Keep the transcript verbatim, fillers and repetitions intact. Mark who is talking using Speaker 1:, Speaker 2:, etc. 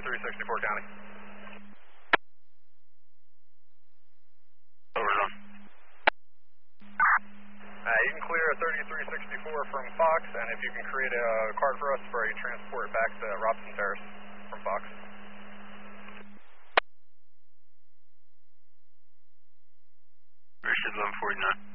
Speaker 1: thirty-three sixty-four County.
Speaker 2: Over zone.
Speaker 1: Uh, you can clear thirty-three sixty-four from Fox, and if you can create a card for us for a transport back to Robson Terrace from Fox.
Speaker 2: Richard eleven forty-nine.